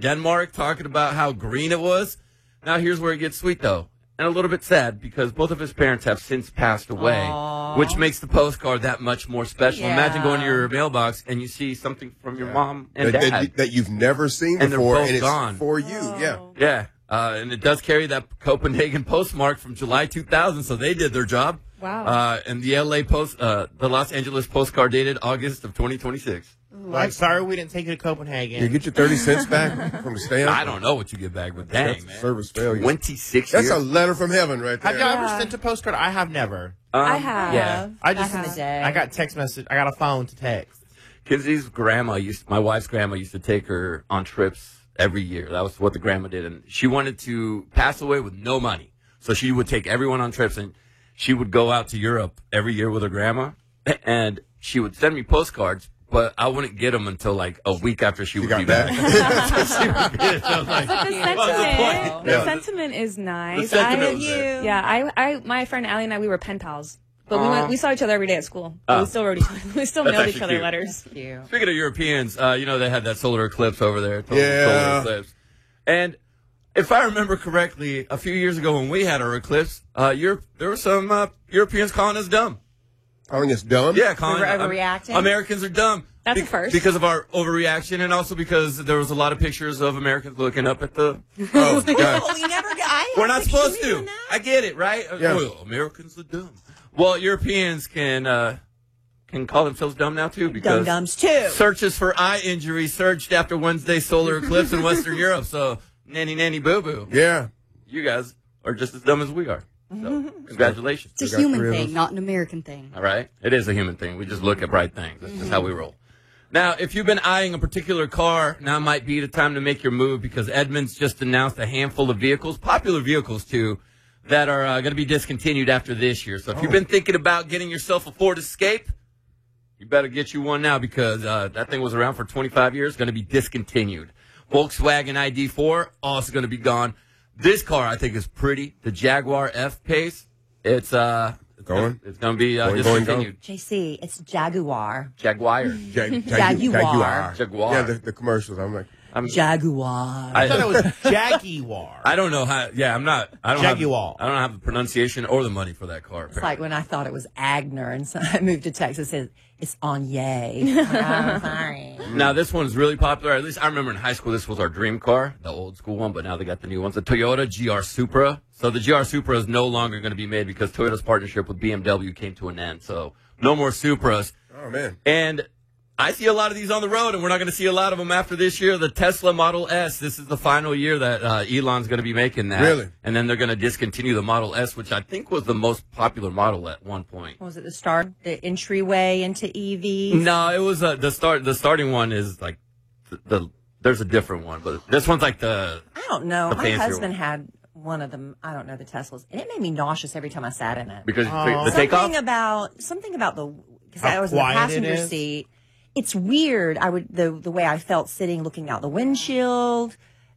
Denmark, talking about how green it was. Now here's where it gets sweet, though. And a little bit sad because both of his parents have since passed away, Aww. which makes the postcard that much more special. Yeah. Imagine going to your mailbox and you see something from your mom and dad. That you've never seen and before, they're both and it's gone. for you. Yeah. Yeah. And it does carry that Copenhagen postmark from July 2000, so they did their job. Wow. And the the Los Angeles postcard dated August of 2026. Like, sorry we didn't take you to Copenhagen. You get your 30 cents back from the stamp? I don't know what you get back, but dang, That's man. service failure. 26 That's years. a letter from heaven right there. Have y'all ever sent a postcard? I have never. I have. Yeah. I just Back in the day. I got text message. I got a phone to text. Kenzie's my wife's grandma used to take her on trips every year. That was what the grandma did. And she wanted to pass away with no money. So she would take everyone on trips, and she would go out to Europe every year with her grandma. And she would send me postcards, but I wouldn't get them until like a week after she would be back. The sentiment is nice. The sentiment was there. Yeah, my friend Allie and I, we were pen pals. But we saw each other every day at school. We still wrote we still That's mailed each actually other cute. letters. Speaking of Europeans, they had that solar eclipse over there. Yeah. Solar eclipse. And if I remember correctly, a few years ago when we had our eclipse, there were some Europeans calling us dumb. Calling us dumb? Yeah, calling We were overreacting? Americans are dumb. That's a first. Because of our overreaction, and also because there was a lot of pictures of Americans looking up at the... Oh, God. Well, we never got. We're not supposed to. I get it, right? Yeah. Well, Americans are dumb. Well, Europeans can call themselves dumb now, too, because Dum-dums, too. searches for eye injury surged after Wednesday's solar eclipse in Western Europe. So, nanny, boo-boo. Yeah. You guys are just as dumb as we are. So, congratulations. It's a human thing, not an American thing. All right? It is a human thing. We just look at bright things. That's just how we roll. Now, if you've been eyeing a particular car, now might be the time to make your move because Edmunds just announced a handful of vehicles, popular vehicles too, that are going to be discontinued after this year. So if you've been thinking about getting yourself a Ford Escape, you better get you one now because that thing was around for 25 years, going to be discontinued. Volkswagen ID4, also going to be gone. This car, I think, is pretty. The Jaguar F-Pace, it's going to be discontinued. JC, it's Jaguar. Jaguar. Jaguar. Jaguar. Yeah, the commercials. I'm like, Jaguar. I thought it was Jaguar. I don't know how. Yeah, I'm not. I don't Jaguar. I don't have the pronunciation or the money for that car. It's like when I thought it was Agner and so I moved to Texas. It's Anye. I'm sorry. Now, this one's really popular. At least I remember in high school, this was our dream car, the old school one, but now they got the new ones. The Toyota GR Supra. So the GR Supra is no longer going to be made because Toyota's partnership with BMW came to an end. So no more Supras. oh, man. And I see a lot of these on the road, and we're not going to see a lot of them after this year. The Tesla Model S, this is the final year that Elon's going to be making that. Really? And then they're going to discontinue the Model S, which I think was the most popular model at one point. What was it the entryway into EVs? No, it was the starting one is like there's a different one, but this one's like I don't know. the My fancier husband one. had one of them. I don't know the Teslas, and it made me nauseous every time I sat in it. Because the takeoff. Something about the because How I was in the quiet it passenger is? seat. It's weird. The way I felt sitting, looking out the windshield.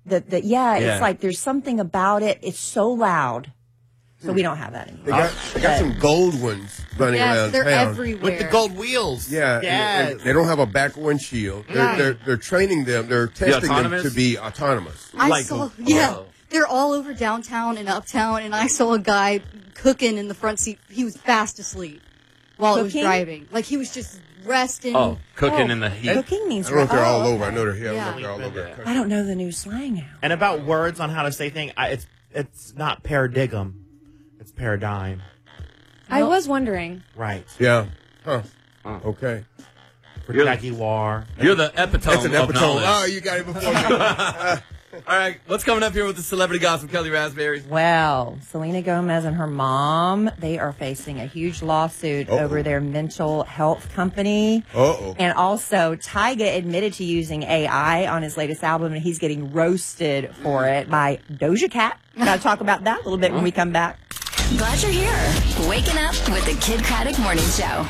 It's like there's something about it. It's so loud. So we don't have that anymore. They got some gold ones running Yes, around they're town. everywhere. With the gold wheels. Yeah, Yes. and they don't have a back windshield. They're training them. They're testing them autonomous? to be autonomous. I saw, they're all over downtown and uptown, and I saw a guy cooking in the front seat. He was fast asleep while it was Cooking? driving. Like, he was just resting. Oh, cooking in the heat. Cooking means I don't know if they're all over. okay. I know they're here. I Yeah. don't know if they're all over. the country. I don't know the new slang now. And about words on how to say things, it's not paradigm, it's paradigm. I was wondering. Right. Yeah. Huh. Okay. For You're- Jaguar. You're the epitome That's an of epitome. knowledge. Oh, you got it before me. All right, what's coming up here with the celebrity gossip, Kelly Raspberry? Well, Selena Gomez and her mom, they are facing a huge lawsuit over their mental health company. Uh-oh. And also, Tyga admitted to using AI on his latest album, and he's getting roasted for it by Doja Cat. Got to talk about that a little bit when we come back. Glad you're here. Waking up with the Kid Craddock Morning Show.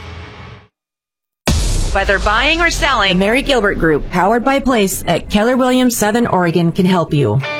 Whether buying or selling, the Mary Gilbert Group, powered by Place at Keller Williams, Southern Oregon, can help you.